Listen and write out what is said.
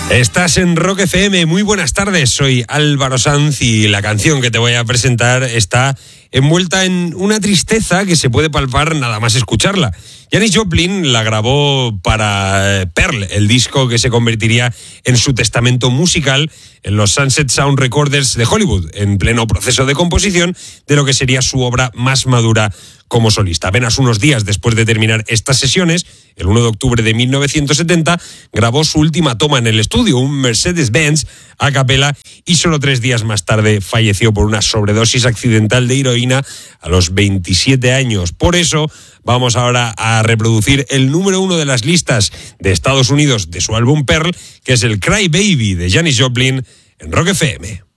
Estás en Rock FM, muy buenas tardes, soy Álvaro Sanz y la canción que te voy a presentar está envuelta en una tristeza que se puede palpar nada más escucharla. Janis Joplin la grabó para Pearl, el disco que se convertiría en su testamento musical en los Sunset Sound Recorders de Hollywood, en pleno proceso de composición de lo que sería su obra más madura como solista. Apenas unos días después de terminar estas sesiones, el 1 de octubre de 1970, grabó su última toma en el estudio, un Mercedes-Benz a capela, y solo 3 días más tarde falleció por una sobredosis accidental de heroína a los 27 años. Por eso vamos ahora a reproducir el número 1 de las listas de Estados Unidos de su álbum Pearl, que es el Cry Baby de Janis Joplin en Rock FM.